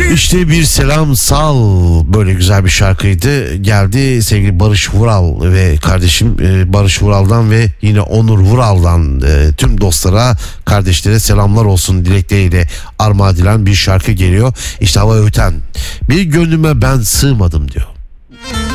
İşte bir selam sal, böyle güzel bir şarkıydı. Geldi sevgili Barış Vural ve kardeşim Barış Vural'dan ve yine Onur Vural'dan tüm dostlara, kardeşlere selamlar olsun dilekleriyle armağan edilen bir şarkı geliyor. İşte hava öten, bir gönlüme ben sığmadım diyor.